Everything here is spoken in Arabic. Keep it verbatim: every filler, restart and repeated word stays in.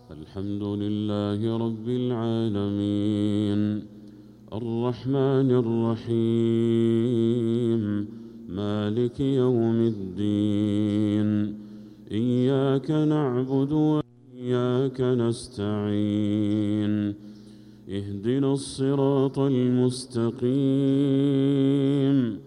الحمد لله رب العالمين الرحمن الرحيم مالك يوم الدين إياك نعبد وإياك نستعين اهدنا الصراط المستقيم